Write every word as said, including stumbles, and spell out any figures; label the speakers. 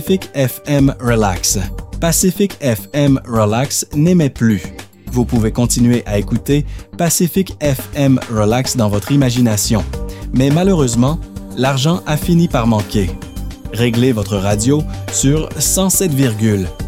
Speaker 1: Pacific F M Relax. Pacific F M Relax n'émet plus. Vous pouvez continuer à écouter Pacific F M Relax dans votre imagination. Mais malheureusement, l'argent a fini par manquer. Réglez votre radio sur cent sept virgule